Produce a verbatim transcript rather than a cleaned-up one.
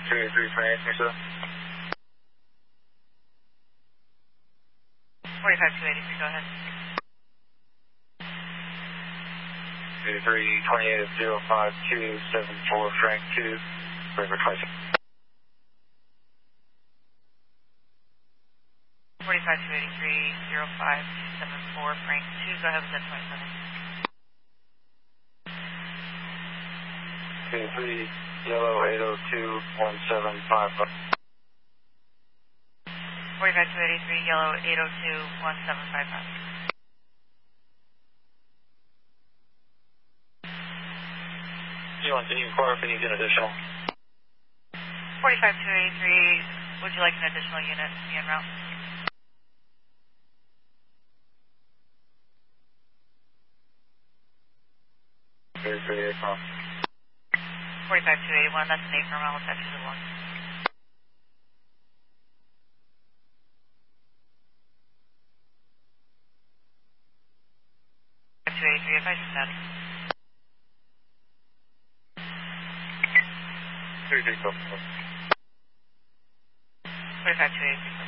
two eighty-three, twenty-eight, sir. forty-five two eighty-three, go ahead. two eighty-three, twenty-eight, zero five two seven four, Frank two, River twice. forty-five two eighty-three, zero five two seven four, Frank two, go ahead with that twenty-seven. two eighty-three, yellow eight oh two, one seven five five. forty-five two eighty-three, yellow eight oh two, one seven five five. You want to inquire if you need an additional? forty-five two eighty-three, would you like an additional unit to be en route? three three eight five. forty-five two eighty-one, that's an affirm, I'll attach you to the one. two eighty-three, if I just said. three three four. forty-five two eighty-three.